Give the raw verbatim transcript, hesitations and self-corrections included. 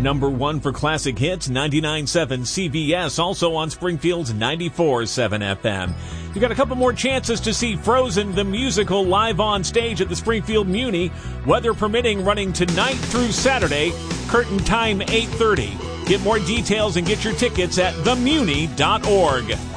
number one for classic hits, ninety-nine point seven C B S, also on Springfield's ninety-four point seven F M. You got a couple more chances to see Frozen the musical live on stage at the Springfield Muni, weather permitting, running tonight through Saturday, curtain time eight thirty. Get more details and get your tickets at the muni dot org.